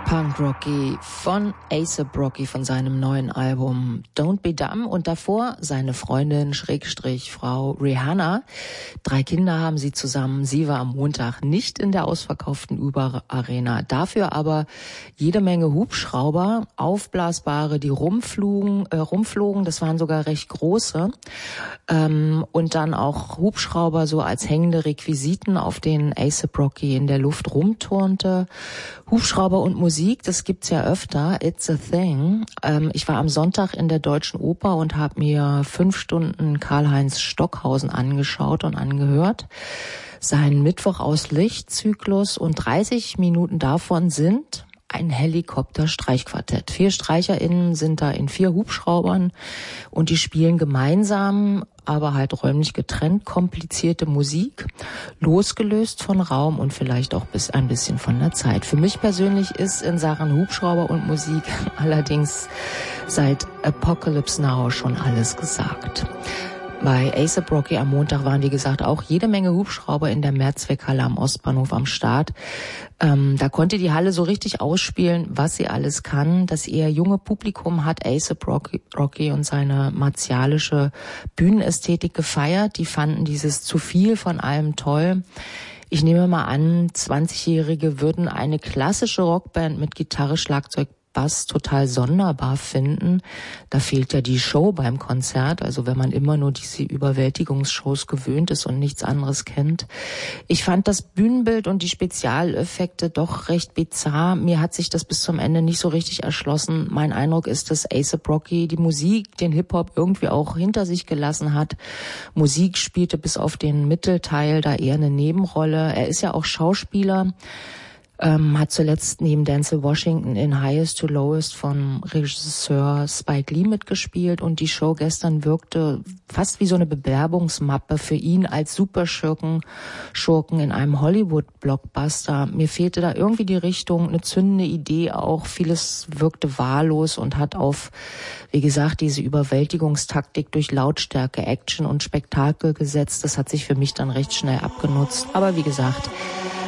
Punk Rocky von A$AP Rocky von seinem neuen Album Don't Be Dumb und davor seine Freundin / Frau Rihanna. 3 Kinder haben sie zusammen. Sie war am Montag nicht in der ausverkauften Über-Arena. Dafür aber jede Menge Hubschrauber, aufblasbare, die rumflogen. Das waren sogar recht große. Und dann auch Hubschrauber so als hängende Requisiten, auf denen A$AP Rocky in der Luft rumturnte. Hubschrauber und Musik, das gibt's ja öfter. It's a thing. Ich war am Sonntag in der Deutschen Oper und habe mir 5 Stunden Karl-Heinz Stockhausen angeschaut und angehört. Sein Mittwoch aus Lichtzyklus und 30 Minuten davon sind ein Helikopter-Streichquartett. 4 StreicherInnen sind da in 4 Hubschraubern und die spielen gemeinsam, aber halt räumlich getrennt, komplizierte Musik, losgelöst von Raum und vielleicht auch ein bisschen von der Zeit. Für mich persönlich ist in Sachen Hubschrauber und Musik allerdings seit Apocalypse Now schon alles gesagt. Bei A$AP Rocky am Montag waren, wie gesagt, auch jede Menge Hubschrauber in der Mehrzweckhalle am Ostbahnhof am Start. Da konnte die Halle so richtig ausspielen, was sie alles kann. Das eher junge Publikum hat A$AP Rocky und seine martialische Bühnenästhetik gefeiert. Die fanden dieses zu viel von allem toll. Ich nehme mal an, 20-Jährige würden eine klassische Rockband mit Gitarre, Schlagzeug, Bass total sonderbar finden. Da fehlt ja die Show beim Konzert, also wenn man immer nur diese Überwältigungsshows gewöhnt ist und nichts anderes kennt. Ich fand das Bühnenbild und die Spezialeffekte doch recht bizarr. Mir hat sich das bis zum Ende nicht so richtig erschlossen. Mein Eindruck ist, dass A$AP Rocky die Musik, den Hip-Hop irgendwie auch hinter sich gelassen hat. Musik spielte bis auf den Mittelteil da eher eine Nebenrolle. Er ist ja auch Schauspieler. Hat zuletzt neben Denzel Washington in Highest to Lowest von Regisseur Spike Lee mitgespielt und die Show gestern wirkte fast wie so eine Bewerbungsmappe für ihn als Superschurken in einem Hollywood-Blockbuster. Mir fehlte da irgendwie die Richtung, eine zündende Idee auch. Vieles wirkte wahllos und hat auf, wie gesagt, diese Überwältigungstaktik durch Lautstärke, Action und Spektakel gesetzt. Das hat sich für mich dann recht schnell abgenutzt. Aber wie gesagt,